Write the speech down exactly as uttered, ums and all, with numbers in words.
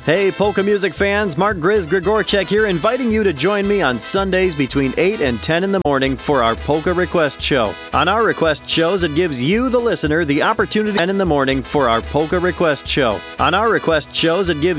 Hey, polka music fans, Mark Grizz Grigorchek here, inviting you to join me on Sundays between eight and ten in the morning for our Polka Request Show. On our request shows, it gives you, the listener, the opportunity ten in the morning for our Polka Request Show. On our request shows, it gives